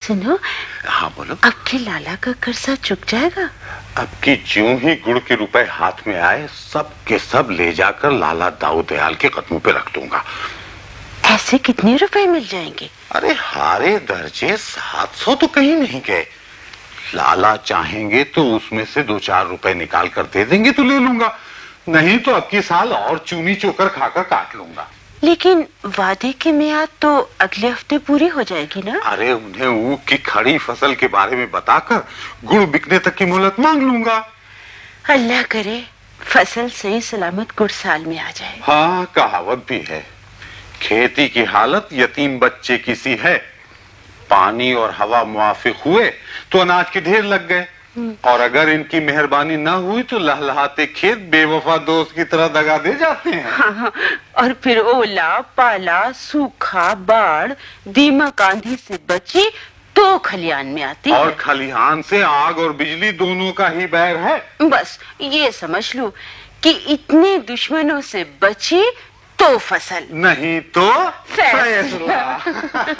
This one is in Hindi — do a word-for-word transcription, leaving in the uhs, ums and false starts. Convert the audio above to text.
सुनो। हाँ बोलो। अब के लाला का कर्जा चुक जाएगा? अब की ज्यों ही गुड़ के रुपए हाथ में आए सब के सब ले जाकर लाला दाऊ दयाल के कदमों पे रख दूंगा। ऐसे कितने रुपए मिल जाएंगे? अरे हारे दर्जे सात सौ तो कहीं नहीं गए। लाला चाहेंगे तो उसमें से दो चार रुपए निकाल कर दे देंगे तो ले लूंगा, नहीं तो अब की साल और चूनी चोकर खाकर काट लूंगा। लेकिन वादे की मियाद तो अगले हफ्ते पूरी हो जाएगी ना? अरे उन्हें ऊख की खड़ी फसल के बारे में बताकर गुड़ बिकने तक की मोहलत मांग लूंगा। अल्लाह करे फसल सही सलामत गुड़ साल में आ जाए। हाँ कहावत भी है, खेती की हालत यतीम बच्चे की सी है, पानी और हवा मुआफिक हुए तो अनाज के ढेर लग गए, और अगर इनकी मेहरबानी ना हुई तो लहलहाते खेत बेवफा दोस्त की तरह दगा दे जाते हैं। हाँ, और फिर ओला पाला सूखा बाढ़ दीमक आंधी से बची तो खलियान में आती और है। खलिहान से आग और बिजली दोनों का ही बैर है। बस ये समझ लो कि इतने दुश्मनों से बची तो फसल, नहीं तो फैसला।